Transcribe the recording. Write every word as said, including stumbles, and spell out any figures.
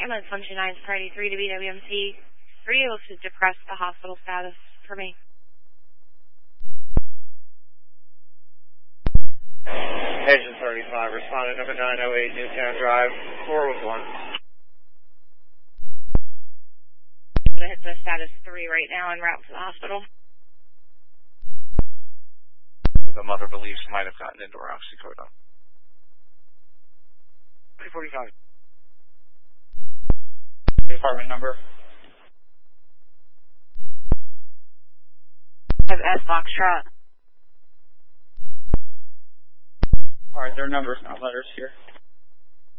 ambulance one two nine priority three to B W M C. Were you able to depress the hospital status for me? Agent thirty-five, respondent number nine oh eight, Newtown Drive, four with one. I'm going to hit the status three right now en route to the hospital. The mother believes might have gotten into her oxycodone. three forty-five. Department number? I have S Foxtrot. Alright, there are numbers, not letters here.